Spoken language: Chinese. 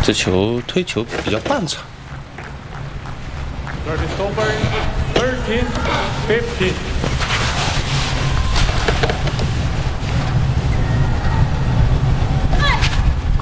这球推球比较半场。 Third is over. 13-15.